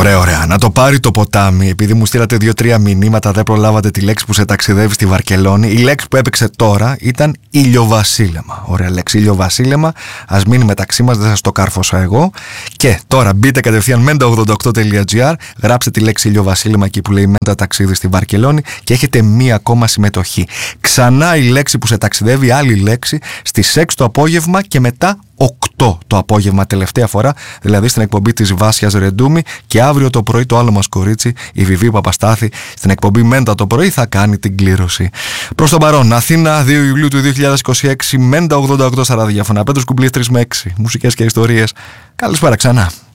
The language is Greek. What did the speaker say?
Ωραία. Να το πάρει το ποτάμι. Επειδή μου στείλατε 2-3 μηνύματα, δεν προλάβατε τη λέξη που σε ταξιδεύει στη Βαρκελόνη. Η λέξη που έπαιξε τώρα ήταν ηλιοβασίλεμα. Ωραία λέξη, ηλιοβασίλεμα. Ας μείνει μεταξύ μας, δεν σας το κάρφωσα εγώ. Και τώρα μπείτε κατευθείαν menta88.gr, γράψτε τη λέξη ηλιοβασίλεμα εκεί που λέει Μέντα ταξίδι στη Βαρκελόνη και έχετε μία ακόμα συμμετοχή. Ξανά η λέξη που σε ταξιδεύει, άλλη λέξη, στις 6 το απόγευμα και μετά 8 το απόγευμα τελευταία φορά, δηλαδή στην εκπομπή της Βάσιας Ρεντούμη, και αύριο το πρωί το άλλο μας κορίτσι, η Βιβί Παπαστάθη, στην εκπομπή Μέντα το πρωί θα κάνει την κλήρωση. Προς τον παρόν, Αθήνα, 2 Ιουλίου του 2026, Μέντα 88 στα ραδιόφωνα, Πέτρος Κουμπλής 3 με 6, μουσικές και ιστορίες. Καλησπέρα ξανά.